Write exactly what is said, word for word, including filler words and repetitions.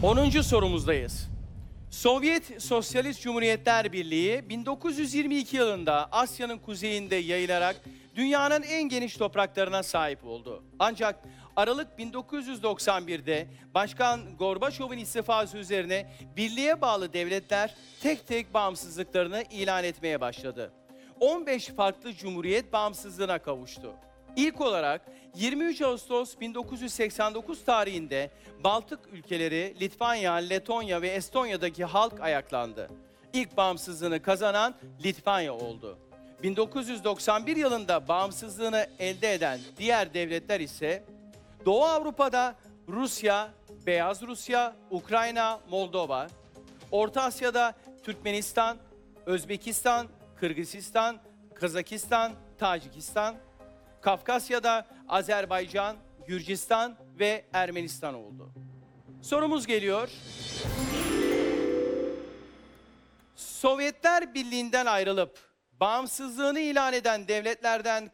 onuncu sorumuzdayız. Sovyet Sosyalist Cumhuriyetler Birliği bin dokuz yüz yirmi iki yılında Asya'nın kuzeyinde yayılarak dünyanın en geniş topraklarına sahip oldu. Ancak Aralık bin dokuz yüz doksan bir'de Başkan Gorbaçov'un istifası üzerine birliğe bağlı devletler tek tek bağımsızlıklarını ilan etmeye başladı. on beş farklı cumhuriyet bağımsızlığına kavuştu. İlk olarak yirmi üç Ağustos bin dokuz yüz seksen dokuz tarihinde Baltık ülkeleri Litvanya, Letonya ve Estonya'daki halk ayaklandı. İlk bağımsızlığını kazanan Litvanya oldu. bin dokuz yüz doksan bir yılında bağımsızlığını elde eden diğer devletler ise Doğu Avrupa'da Rusya, Beyaz Rusya, Ukrayna, Moldova, Orta Asya'da Türkmenistan, Özbekistan, Kırgızistan, Kazakistan, Tacikistan, Kafkasya'da Azerbaycan, Gürcistan ve Ermenistan oldu. Sorumuz geliyor. Sovyetler Birliği'nden ayrılıp bağımsızlığını ilan eden devletlerden